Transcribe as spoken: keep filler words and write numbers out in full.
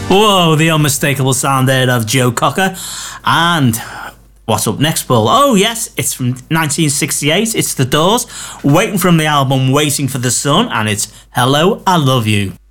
Whoa, the unmistakable sound there of Joe Cocker. And what's up next, Paul? Oh, yes, it's from nineteen sixty-eight. It's The Doors, waiting from the album Waiting for the Sun, and it's Hello, I Love You.